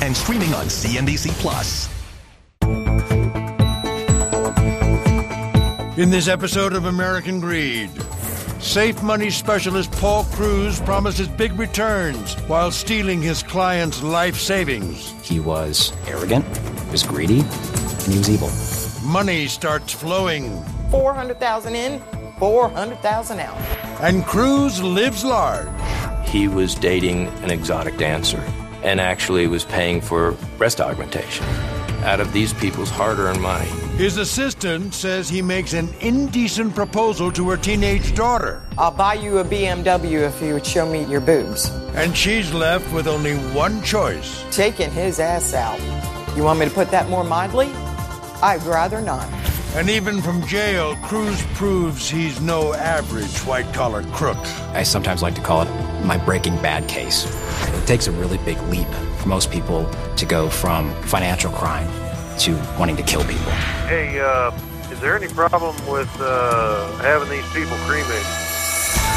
and streaming on CNBC Plus. In this episode of American Greed, safe money specialist Paul Kruse promises big returns while stealing his client's life savings. He was arrogant, he was greedy, and he was evil. Money starts flowing. 400,000 in, 400,000 out. And Kruse lives large. He was dating an exotic dancer and actually was paying for breast augmentation out of these people's hard-earned money. His assistant says he makes an indecent proposal to her teenage daughter. I'll buy you a BMW if you would show me your boobs. And she's left with only one choice. Taking his ass out. You want me to put that more mildly? I'd rather not. And even from jail, Kruse proves he's no average white-collar crook. I sometimes like to call it my Breaking Bad case. It takes a really big leap for most people to go from financial crime to wanting to kill people. Hey, is there any problem with having these people cremated?